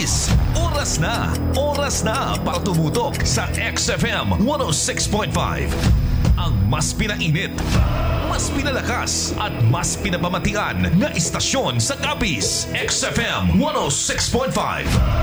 Oras na para tumutok sa XFM 106.5. Ang mas pinainit, mas pinalakas at mas pinapamatian na istasyon sa Capiz, XFM 106.5.